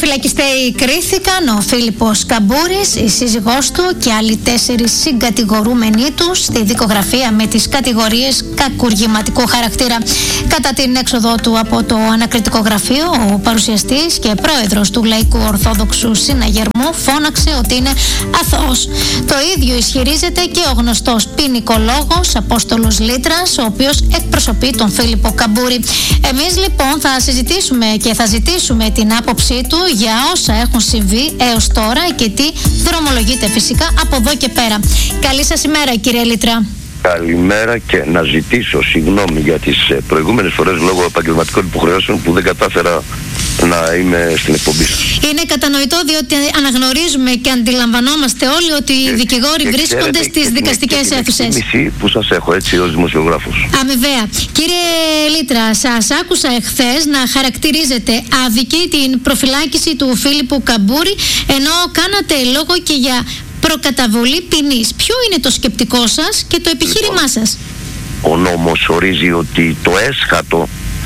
Φυλακιστέοι κρίθηκαν ο Φίλιππος Καμπούρης, η σύζυγός του και άλλοι 4 συγκατηγορούμενοι του στη δικογραφία με τις κατηγορίες κακουργηματικού χαρακτήρα. Κατά την έξοδό του από το ανακριτικό γραφείο, ο παρουσιαστής και πρόεδρος του Λαϊκού Ορθόδοξου Συναγερμού φώναξε ότι είναι αθώος. Το ίδιο ισχυρίζεται και ο γνωστός ποινικολόγος Απόστολος Λίτρας, ο οποίος εκπροσωπεί τον Φίλιππο Καμπούρη. Εμείς λοιπόν θα συζητήσουμε και θα ζητήσουμε την άποψή του για όσα έχουν συμβεί έως τώρα και τι δρομολογείται φυσικά από εδώ και πέρα. Καλή σας ημέρα, κύριε Λίτρα. Καλημέρα, και να ζητήσω συγγνώμη για τις προηγούμενες φορές λόγω επαγγελματικών υποχρεώσεων που δεν κατάφερα να είμαι στην εκπομπή σας. Είναι κατανοητό, διότι αναγνωρίζουμε και αντιλαμβανόμαστε όλοι ότι οι δικηγόροι βρίσκονται στις δικαστικές αίθουσες. Είναι που σας έχω έτσι ως δημοσιογράφος. Αμοιβαία. Κύριε Λίτρα, σας άκουσα εχθές να χαρακτηρίζετε άδικη την προφυλάκηση του Φίλιππου Καμπούρη, ενώ κάνατε λόγο και για προκαταβολή ποινής. Ποιο είναι το σκεπτικό σας και το επιχείρημά σας? Ο νόμος ορίζει ότι το έσχατο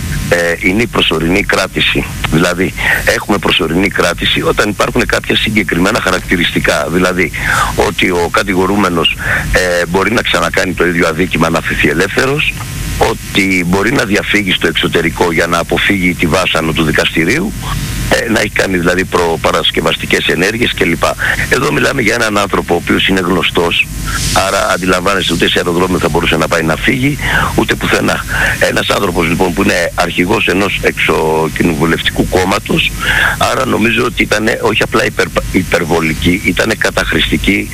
είναι η προσωρινή κράτηση. Δηλαδή έχουμε προσωρινή κράτηση όταν υπάρχουν κάποια συγκεκριμένα χαρακτηριστικά. Δηλαδή ότι ο κατηγορούμενος μπορεί να ξανακάνει το ίδιο αδίκημα, να αφαιθεί ελεύθερος, ότι μπορεί να διαφύγει στο εξωτερικό για να αποφύγει τη βάσανο του δικαστηρίου, να έχει κάνει δηλαδή προπαρασκευαστικές ενέργειες κλπ. Εδώ μιλάμε για έναν άνθρωπο ο οποίος είναι γνωστός, άρα αντιλαμβάνεστε ούτε σε αεροδρόμιο θα μπορούσε να πάει να φύγει, ούτε πουθενά. Ένας άνθρωπος λοιπόν που είναι αρχηγός ενός εξοκοινοβουλευτικού κόμματος, άρα νομίζω ότι ήταν όχι απλά υπερβολική, ήταν καταχρηστική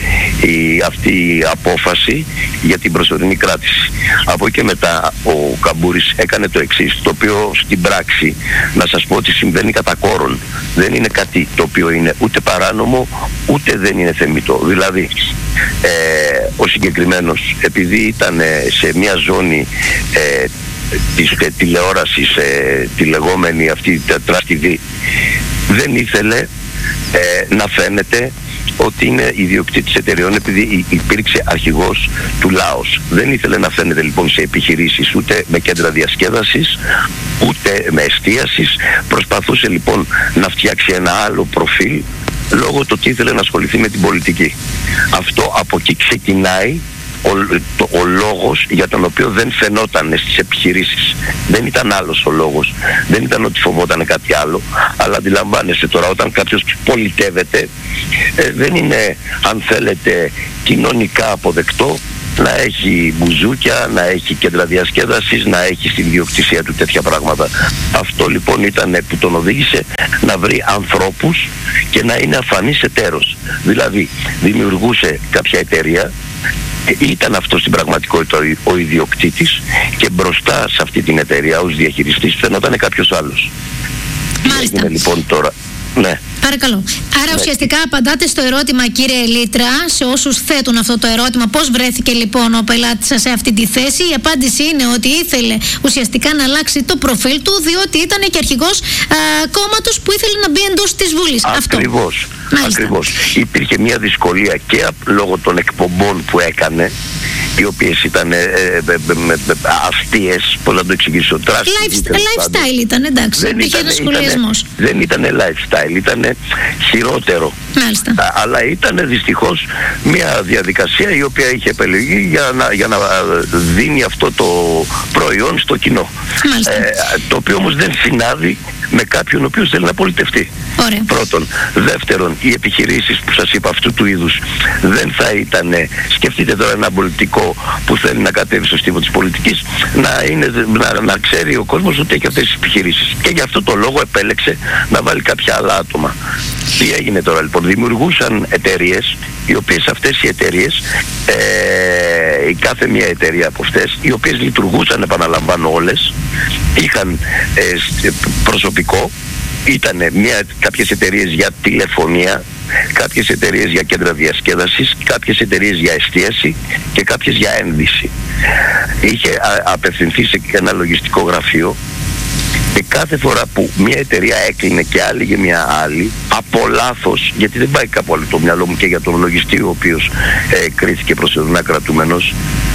αυτή η απόφαση για την προσωρινή κράτηση. Από εκεί και μετά ο Καμπούρης έκανε το εξής, το οποίο στην πράξη να σας πω ότι συμβαίνει κατά κόρον. Δεν είναι κάτι το οποίο είναι ούτε παράνομο ούτε δεν είναι θεμιτό. Δηλαδή ο συγκεκριμένος, επειδή ήταν σε μια ζώνη της τηλεόρασης, τη λεγόμενη αυτή Trust TV, δεν ήθελε να φαίνεται ότι είναι ιδιοκτήτης εταιρεών, επειδή υπήρξε αρχηγός του λαός. Δεν ήθελε να φαίνεται λοιπόν σε επιχειρήσεις, ούτε με κέντρα διασκέδασης, ούτε με εστίασης. Προσπαθούσε λοιπόν να φτιάξει ένα άλλο προφίλ, λόγω του ότι ήθελε να ασχοληθεί με την πολιτική. Αυτό από εκεί ξεκινάει ο λόγος για τον οποίο δεν φαινόταν στις επιχειρήσεις. Δεν ήταν άλλος ο λόγος, δεν ήταν ότι φοβόταν κάτι άλλο, αλλά αντιλαμβάνεστε τώρα, όταν κάποιος πολιτεύεται, δεν είναι, αν θέλετε, κοινωνικά αποδεκτό να έχει μπουζούκια, να έχει κέντρα διασκέδασης, να έχει στην ιδιοκτησία του τέτοια πράγματα. Αυτό λοιπόν ήταν που τον οδήγησε να βρει ανθρώπους και να είναι αφανής εταίρος. Δηλαδή δημιουργούσε κάποια εταιρεία, ήταν αυτός στην πραγματικότητα ο ιδιοκτήτης, και μπροστά σε αυτή την εταιρεία ως διαχειριστής φαινόταν κάποιος άλλος. Μάλιστα. Είναι λοιπόν τώρα, ναι. Παρακαλώ. Άρα ουσιαστικά απαντάτε στο ερώτημα, κύριε Λίτρα, σε όσους θέτουν αυτό το ερώτημα, πώς βρέθηκε λοιπόν ο πελάτης σας σε αυτή τη θέση. Η απάντηση είναι ότι ήθελε ουσιαστικά να αλλάξει το προφίλ του, διότι ήταν και αρχηγός κόμματος που ήθελε να μπει εντός της Βουλής. Ακριβώς. Ακριβώς. Υπήρχε μια δυσκολία και λόγω των εκπομπών που έκανε, οι οποίες ήταν αστείες, πώς να το εξηγήσω, lifestyle ήταν, εντάξει, υπήρχε ένας σχολιασμός. Δεν ήταν lifestyle, ήταν χειρότερο. Μάλιστα. Αλλά ήταν δυστυχώς μια διαδικασία η οποία είχε επιλεγεί για να δίνει αυτό το προϊόν στο κοινό. Το οποίο όμως δεν συνάδει με κάποιον ο οποίος θέλει να πολιτευτεί. Ωραία. Πρώτον. Δεύτερον, οι επιχειρήσεις που σας είπα αυτού του είδους δεν θα ήταν, σκεφτείτε τώρα ένα πολιτικό που θέλει να κατέβει στο στίβο της πολιτικής, να ξέρει ο κόσμος ότι έχει αυτές τις επιχειρήσεις. Και γι' αυτό το λόγο επέλεξε να βάλει κάποια άλλα άτομα. Τι έγινε τώρα λοιπόν? Δημιουργούσαν εταιρείες, οι οποίες αυτές οι εταιρείες, η κάθε μια εταιρεία από αυτές, οι οποίες λειτουργούσαν, επαναλαμβάνω όλες, είχαν προσωπικό, ήταν κάποιες εταιρείες για τηλεφωνία, κάποιες εταιρείες για κέντρα διασκέδασης, κάποιες εταιρείες για εστίαση και κάποιες για ένδυση. Είχε απευθυνθεί σε ένα λογιστικό γραφείο, και κάθε φορά που μια εταιρεία έκλεινε και άνοιγε μια άλλη, από λάθος, γιατί δεν πάει κάπου άλλο το μυαλό μου και για τον λογιστή ο οποίος κρίθηκε προσωρινά κρατούμενος,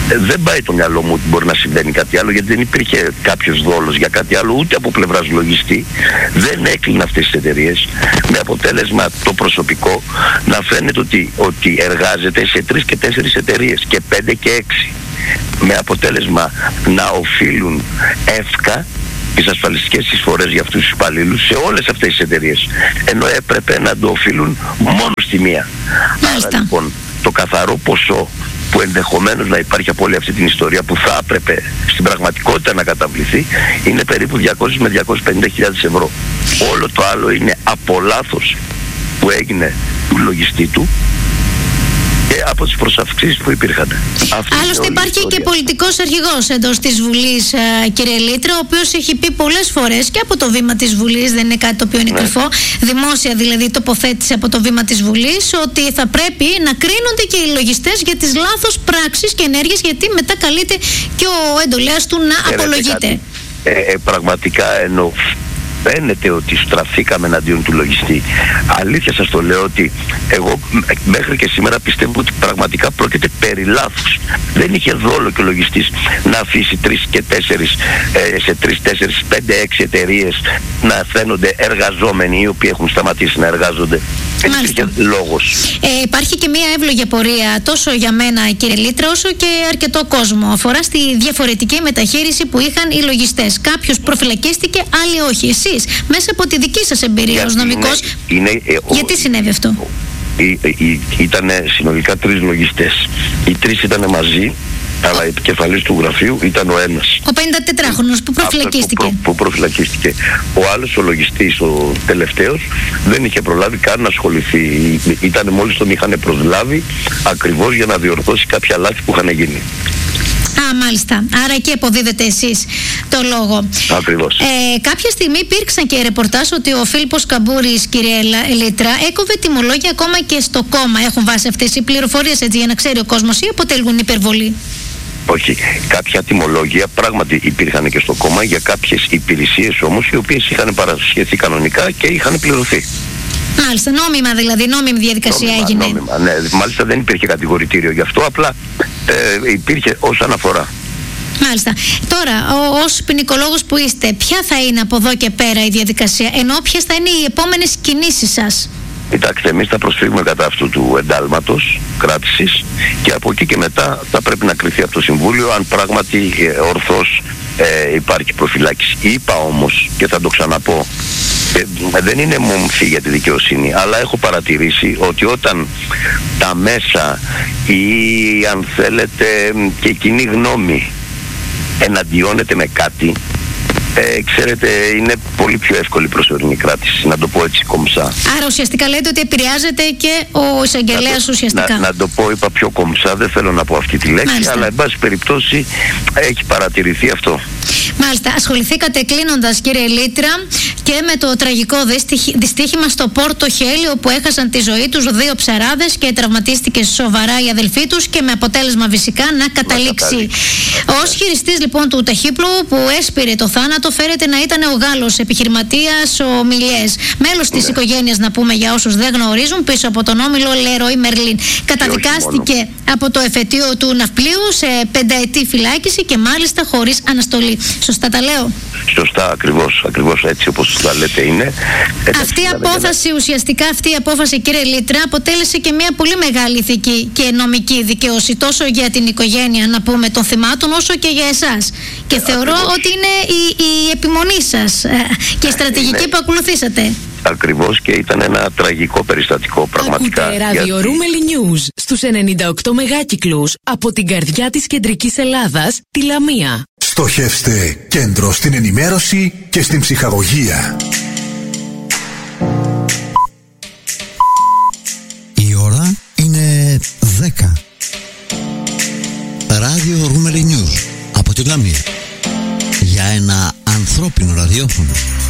δεν πάει το μυαλό μου ότι μπορεί να συμβαίνει κάτι άλλο, γιατί δεν υπήρχε κάποιος δόλος για κάτι άλλο ούτε από πλευράς λογιστή. Δεν έκλεινε αυτές τις εταιρείες, με αποτέλεσμα το προσωπικό να φαίνεται ότι εργάζεται σε 3 και 4 εταιρείες και 5 και 6, με αποτέλεσμα να οφείλουν εύκα τις ασφαλιστικές εισφορές για αυτούς τους υπαλλήλους σε όλες αυτές τις εταιρείες, ενώ έπρεπε να το οφείλουν μόνο στη μία. Άρα λοιπόν το καθαρό ποσό που ενδεχομένως να υπάρχει από όλη αυτή την ιστορία, που θα έπρεπε στην πραγματικότητα να καταβληθεί, είναι περίπου 200 με 250.000 ευρώ. Όλο το άλλο είναι από λάθος που έγινε του λογιστή του και από τις προσαυξήσεις που υπήρχαν. Άλλωστε υπάρχει και πολιτικός αρχηγός εντός της Βουλής, κύριε Λίτρα, ο οποίος έχει πει πολλές φορές και από το βήμα της Βουλής, δεν είναι κάτι το οποίο είναι κρυφό, δημόσια δηλαδή τοποθέτησε από το βήμα της Βουλής, ότι θα πρέπει να κρίνονται και οι λογιστές για τις λάθος πράξεις και ενέργειες, γιατί μετά καλείται και ο εντολέας του να απολογείται. Πραγματικά εννοώ. Φαίνεται ότι στραφήκαμε εναντίον του λογιστή. Αλήθεια σας το λέω, ότι εγώ μέχρι και σήμερα πιστεύω ότι πραγματικά πρόκειται περί λάθους. Δεν είχε δόλο και ο λογιστής να αφήσει 3 και 4 σε 3, 4, 5, 6 εταιρείες να φαίνονται εργαζόμενοι οι οποίοι έχουν σταματήσει να εργάζονται. Δεν υπήρχε λόγος. Υπάρχει και μια εύλογη απορία τόσο για μένα, κύριε Λίτρα, όσο και αρκετό κόσμο. Αφορά στη διαφορετική μεταχείριση που είχαν οι λογιστές. Κάποιος προφυλακίστηκε, άλλοι όχι. Εσείς, μέσα από τη δική σας εμπειρία ως νομικός, γιατί συνέβη αυτό? Ήταν συνολικά 3 λογιστές. Οι 3 ήταν μαζί, αλλά επικεφαλής του γραφείου ήταν ο ένας. Ο 54χρονος που προφυλακίστηκε. Που προφυλακίστηκε. Ο άλλος, ο λογιστής, ο τελευταίος, δεν είχε προλάβει καν να ασχοληθεί. Ήταν μόλις τον είχαν προσλάβει ακριβώς για να διορθώσει κάποια λάθη που είχαν γίνει. Μάλιστα. Άρα εκεί αποδίδετε εσείς το λόγο. Ακριβώς. Κάποια στιγμή υπήρξαν και ρεπορτάζ ότι ο Φίλιππος Καμπούρης, κύριε Λίτρα, έκοβε τιμολόγια ακόμα και στο κόμμα. Έχουν βάσει αυτές οι πληροφορίες, έτσι, για να ξέρει ο κόσμος, ή αποτελούν υπερβολή? Όχι. Κάποια τιμολόγια πράγματι υπήρχαν και στο κόμμα για κάποιες υπηρεσίες όμως, οι οποίες είχαν παρασχεθεί κανονικά και είχαν πληρωθεί. Μάλιστα, νόμιμα δηλαδή, νόμιμη διαδικασία έγινε. Νόμιμα, ναι. Μάλιστα δεν υπήρχε κατηγορητήριο γι' αυτό, απλά υπήρχε ως αναφορά. Μάλιστα. Τώρα, ως ποινικολόγος που είστε, ποια θα είναι από εδώ και πέρα η διαδικασία, ενώ ποιες θα είναι οι επόμενες κινήσεις σας? Κοιτάξτε, εμείς θα προσφύγουμε κατά αυτού του εντάλματος κράτησης και από εκεί και μετά θα πρέπει να κριθεί από το Συμβούλιο αν πράγματι ορθώς υπάρχει προφυλάκηση. Είπα όμως, και θα το ξαναπώ, δεν είναι μομφή για τη δικαιοσύνη, αλλά έχω παρατηρήσει ότι όταν τα μέσα ή αν θέλετε και η κοινή γνώμη εναντιώνεται με κάτι, ξέρετε, είναι πολύ πιο εύκολη η προσωρινή κράτηση, να το πω έτσι κομψά. Άρα ουσιαστικά λέτε ότι επηρεάζεται και ο εισαγγελέας ουσιαστικά. Να το πω, είπα πιο κομψά, δεν θέλω να πω αυτή τη λέξη. Μάλιστα. Αλλά εν πάση περιπτώσει έχει παρατηρηθεί αυτό. Μάλιστα. Ασχοληθήκατε, κλείνοντας, κύριε Λίτρα, και με το τραγικό δυστύχημα στο Πόρτο Χέλι, όπου έχασαν τη ζωή τους 2 ψαράδες και τραυματίστηκε σοβαρά η αδελφή τους, και με αποτέλεσμα φυσικά να καταλήξει. Ως χειριστής λοιπόν του ταχύπλου που έσπηρε το θάνατο, φέρεται να ήταν ο Γάλλος επιχειρηματίας ο Μιλιές, μέλος της οικογένειας, να πούμε για όσους δεν γνωρίζουν, πίσω από τον όμιλο Leroy Merlin. Καταδικάστηκε από το εφετείο του ναυπλίου σε 5ετή φυλάκιση και μάλιστα χωρίς αναστολή. Σωστά τα λέω? Σωστά, ακριβώς έτσι όπως τα λέτε είναι. Αυτή η απόφαση, ουσιαστικά αυτή η απόφαση, κύριε Λίτρα, αποτέλεσε και μια πολύ μεγάλη ηθική και νομική δικαίωση, τόσο για την οικογένεια, να πούμε, των θυμάτων, όσο και για εσάς. Και θεωρώ ότι είναι η επιμονή σας και η στρατηγική που ακολουθήσατε. Ακριβώς, και ήταν ένα τραγικό περιστατικό πραγματικά. Ακούτε ράδιο Ρούμελι News στους 98 μεγάκυκλους από την καρδιά της κεντρικής Ελλάδας, τη Λαμία. Στοχεύστε κέντρο στην ενημέρωση και στην ψυχαγωγία. Η ώρα είναι 10. Ράδιο Ρούμελι News από τη Λαμία. Για ένα ανθρώπινο ραδιόφωνο.